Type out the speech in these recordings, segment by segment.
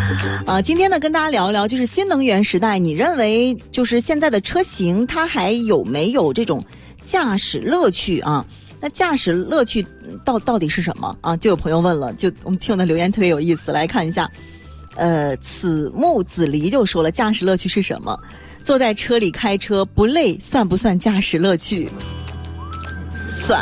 今天呢跟大家聊一聊，就是新能源时代，你认为就是现在的车型它还有没有这种驾驶乐趣啊？那驾驶乐趣到底是什么啊？就有朋友问了，就我们听友的留言特别有意思，来看一下。此木子离就说了，驾驶乐趣是什么？坐在车里开车不累，算不算驾驶乐趣？算。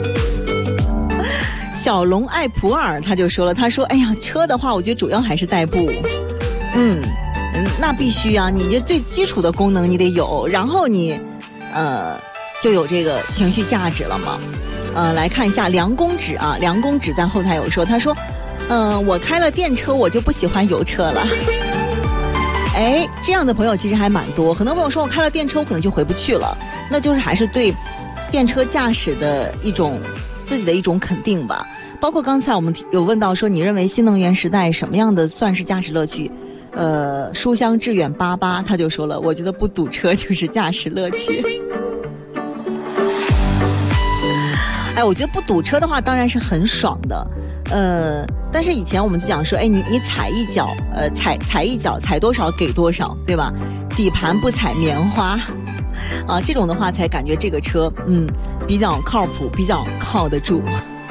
小龙爱普洱他就说了，他说哎呀，车的话我觉得主要还是代步。那必须啊，你这最基础的功能你得有，然后你就有这个情绪价值了嘛。来看一下梁公子啊，梁公子在后台有说，他说我开了电车我就不喜欢油车了。哎，这样的朋友其实还蛮多，很多朋友说我开了电车我可能就回不去了，那就是还是对电车驾驶的自己的一种肯定吧。包括刚才我们有问到说，你认为新能源时代什么样的算是驾驶乐趣？书香致远88他就说了，我觉得不堵车就是驾驶乐趣。哎，我觉得不堵车的话当然是很爽的。但是以前我们就讲说，哎，你踩一脚，踩一脚，踩多少给多少，对吧？底盘不踩棉花，啊，这种的话才感觉这个车，比较靠谱，比较靠得住。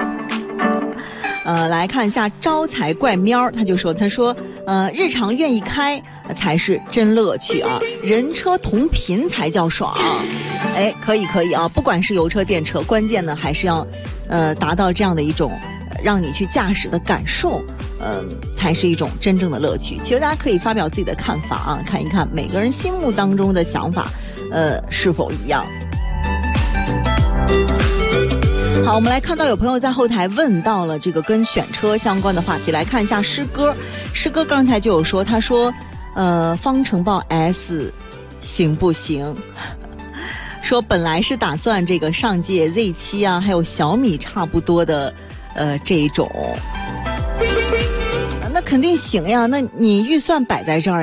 来看一下招财怪喵，他说，日常愿意开才是真乐趣啊，人车同频才叫爽。哎，可以啊，不管是油车电车，关键呢还是要达到这样的一种让你去驾驶的感受，才是一种真正的乐趣。其实大家可以发表自己的看法啊，看一看每个人心目当中的想法是否一样。好，我们来看到有朋友在后台问到了这个跟选车相关的话题，来看一下诗歌刚才就有说，他说方程豹 S 行不行？说本来是打算这个上届 Z7 啊还有小米差不多的这一种，那肯定行呀，那你预算摆在这儿